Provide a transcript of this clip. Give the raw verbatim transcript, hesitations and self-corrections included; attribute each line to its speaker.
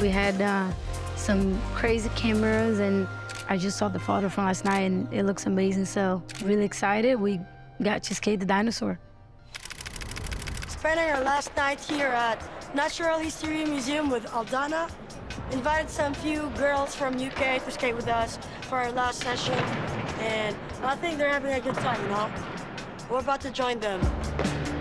Speaker 1: We had uh, some crazy cameras, and I just saw the photo from last night, and it looks amazing. So really excited. We got Cheesecake the dinosaur.
Speaker 2: Spending our last night here at Natural History Museum with Aldana. Invited some few girls from U K to skate with us for our last session, and I think they're having a good time, you know? We're about to join them.